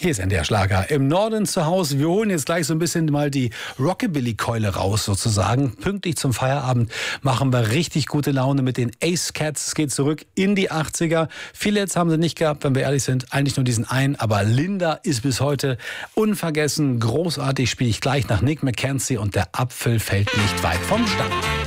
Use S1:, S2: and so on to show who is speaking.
S1: Hier ist NDR Schlager im Norden zu Hause. Wir holen jetzt gleich so ein bisschen mal die Rockabilly-Keule raus sozusagen. Pünktlich zum Feierabend machen wir richtig gute Laune mit den Ace Cats. Es geht zurück in die 80er. Viele Hits haben sie nicht gehabt, wenn wir ehrlich sind. Eigentlich nur diesen einen. Aber Linda ist bis heute unvergessen. Großartig, spiele ich gleich nach Nick McKenzie und der Apfel fällt nicht weit vom Stamm.